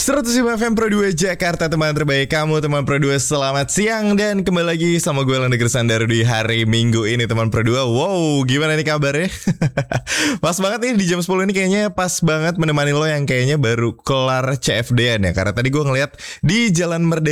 105 FM Pro 2 Jakarta, teman terbaik kamu, teman Pro 2. Selamat siang dan kembali lagi sama gue Landa Gersandar di hari Minggu ini, teman Pro 2. Wow, gimana nih kabarnya? Pas banget nih di jam 10 ini, kayaknya pas banget menemani lo yang kayaknya baru kelar CFD-an ya. Karena tadi gue ngeliat di Jalan Merdeka